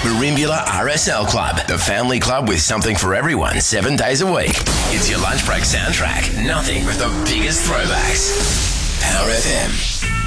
Merimbula RSL Club, the family club with something for everyone 7 days a week. It's your lunch break soundtrack. Nothing but the biggest throwbacks. Power FM.